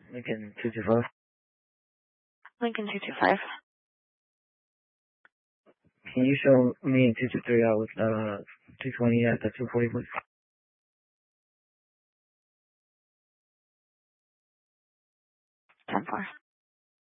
Lincoln 225. Lincoln 225. Can you show me in 223 out with 220 at the 240, please? 10-4.